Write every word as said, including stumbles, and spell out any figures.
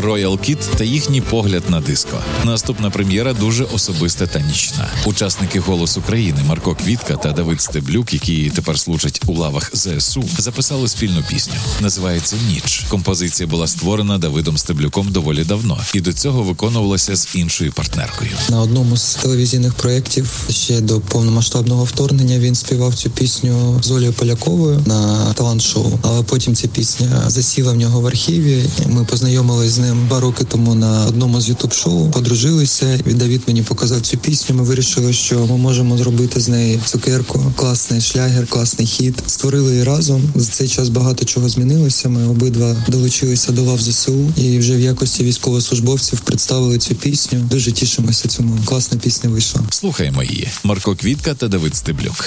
Royal Kid та їхній погляд на диско. Наступна прем'єра дуже особиста та нічна. Учасники «Голос України» Марко Квітка та Давид Стеблюк, які тепер служать у лавах ЗСУ, записали спільну пісню. Називається «Ніч». Композиція була створена Давидом Стеблюком доволі давно і до цього виконувалася з іншою партнеркою. На одному з телевізійних проєктів ще до повномасштабного вторгнення він співав цю пісню з Олею Поляковою на талант-шоу. Але потім ця пісня засіла в нього в архіві. Ми познайомились з ним два роки тому на одному з ютуб-шоу, подружилися. І Давід мені показав цю пісню. Ми вирішили, що ми можемо зробити з неї цукерку. Класний шлягер, класний хіт. Створили її разом. За цей час багато чого змінилося. Ми обидва долучилися до лав ЗСУ і вже в якості військовослужбовців представили цю пісню. Дуже тішимося цьому. Класна пісня вийшла. Слухаємо її. Марко Квітка та Давид Стеблюк.